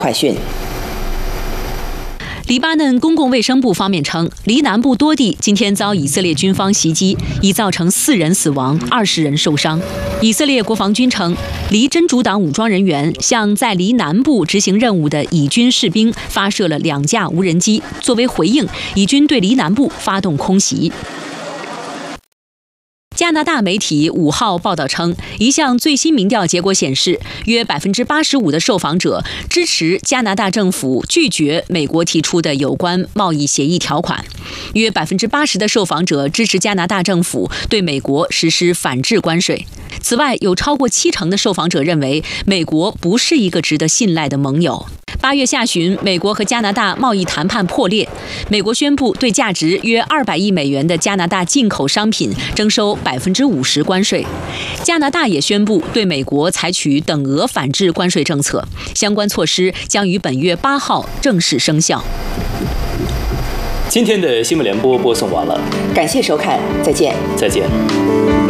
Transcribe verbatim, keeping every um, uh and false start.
快讯。 黎巴嫩公共卫生部方面称，黎南部多地今天遭以色列军方袭击，已造成四人死亡、二十人受伤。以色列国防军称，黎真主党武装人员向在黎南部执行任务的以军士兵发射了两架无人机，作为回应，以军对黎南部发动空袭。加拿大媒体五号报道称，一项最新民调结果显示，约百分之八十五的受访者支持加拿大政府拒绝美国提出的有关贸易协议条款，约百分之八十的受访者支持加拿大政府对美国实施反制关税。此外，有超过七成的受访者认为美国不是一个值得信赖的盟友。八月下旬，美国和加拿大贸易谈判破裂，美国宣布对价值约二百亿美元的加拿大进口商品征收百分之五十关税。加拿大也宣布对美国采取等额反制关税政策，相关措施将于本月八号正式生效。 今天的新闻联播播送完了， 感谢收看，再见。 再见。